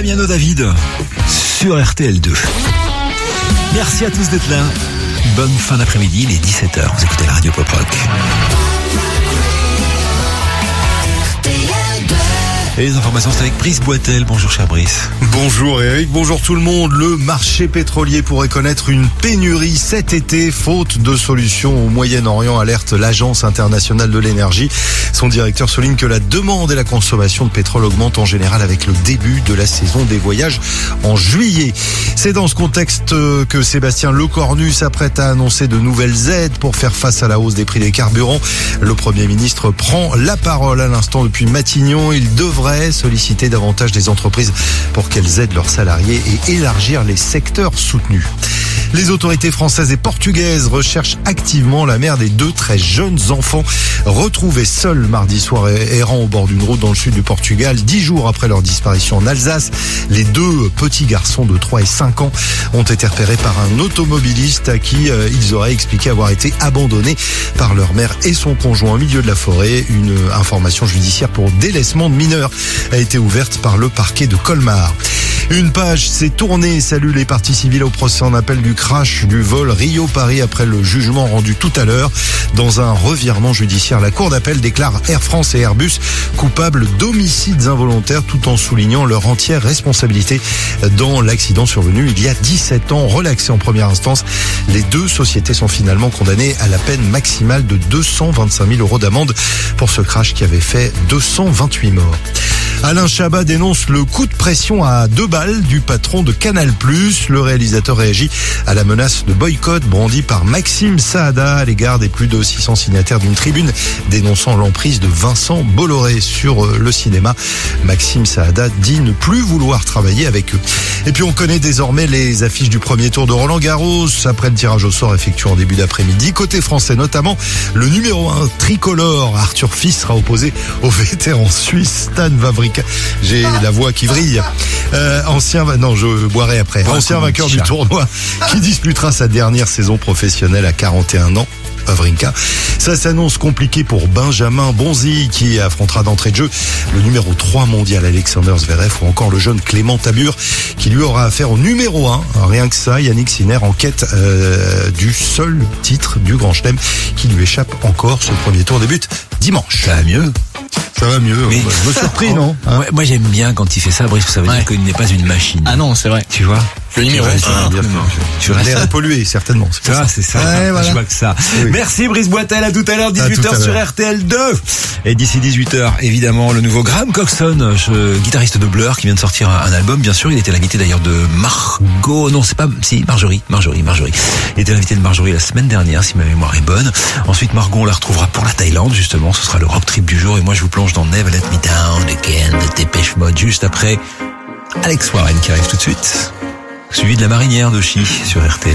Damiano David sur RTL2. Merci à tous d'être là. Bonne fin d'après-midi, il est 17h. Vous écoutez la radio Pop Rock. Et les informations, c'est avec Brice Boitel. Bonjour cher Brice. Bonjour Eric, bonjour tout le monde. Le marché pétrolier pourrait connaître une pénurie cet été, faute de solutions au Moyen-Orient, alerte l'Agence internationale de l'énergie. Son directeur souligne que la demande et la consommation de pétrole augmentent en général avec le début de la saison des voyages en juillet. C'est dans ce contexte que Sébastien Lecornu s'apprête à annoncer de nouvelles aides pour faire face à la hausse des prix des carburants. Le Premier ministre prend la parole à l'instant depuis Matignon. Il devrait solliciter davantage des entreprises pour qu'elles aident leurs salariés et élargir les secteurs soutenus. Les autorités françaises et portugaises recherchent activement la mère des deux très jeunes enfants retrouvés seuls mardi soir errant au bord d'une route dans le sud du Portugal, 10 jours après leur disparition en Alsace. Les deux petits garçons de 3 et 5 ans ont été repérés par un automobiliste à qui ils auraient expliqué avoir été abandonnés par leur mère et son conjoint au milieu de la forêt. Une information judiciaire pour délaissement de mineurs a été ouverte par le parquet de Colmar. Une page s'est tournée, salue les parties civiles au procès en appel du crash du vol Rio-Paris après le jugement rendu tout à l'heure. Dans un revirement judiciaire, la Cour d'appel déclare Air France et Airbus coupables d'homicides involontaires tout en soulignant leur entière responsabilité dans l'accident survenu il y a 17 ans. Relaxé en première instance, les deux sociétés sont finalement condamnées à la peine maximale de 225 000 € d'amende pour ce crash qui avait fait 228 morts. Alain Chabat dénonce le coup de pression à 2 balles du patron de Canal+. Le réalisateur réagit à la menace de boycott brandie par Maxime Saada à l'égard des plus de 600 signataires d'une tribune dénonçant l'emprise de Vincent Bolloré sur le cinéma. Maxime Saada dit ne plus vouloir travailler avec eux. Et puis on connaît désormais les affiches du premier tour de Roland-Garros après le tirage au sort effectué en début d'après-midi. Côté français notamment, le numéro 1 tricolore Arthur Fils sera opposé au vétéran suisse Stan Wawrinka. J'ai la voix qui vrille. Ancien vainqueur du tournoi qui disputera sa dernière saison professionnelle à 41 ans. Wawrinka. Ça s'annonce compliqué pour Benjamin Bonzi qui affrontera d'entrée de jeu le numéro 3 mondial Alexander Zverev ou encore le jeune Clément Tabur qui lui aura affaire au numéro 1. Rien que ça, Yannick Sinner en quête du seul titre du Grand Chelem qui lui échappe encore. Ce premier tour débute dimanche. Ça va mieux. Ça va mieux. Mais je me surpris, non ouais, moi j'aime bien quand il fait ça, Brice, ça veut dire qu'il n'est pas une machine. Ah non, c'est vrai. Tu vois, le numéro 1. L'air est pollué, certainement. C'est ça. Ouais, voilà. Je vois que ça. Oui. Merci Brice Boitel, à tout à l'heure, 18h sur RTL2. Et d'ici 18h, évidemment, le nouveau Graham Coxon, guitariste de Blur, qui vient de sortir un album, bien sûr. Il était l'invité d'ailleurs de Marjorie. Il était l'invité de Marjorie la semaine dernière, si ma mémoire est bonne. Ensuite, Margot, on la retrouvera pour la Thaïlande, justement. Ce sera le rock trip du jour. Et moi, je vous plonge dans Never Let Me Down Again de Dépêche Mode, juste après Alex Warren qui arrive tout de suite. Suivi de La Marinière de Chi sur RTL.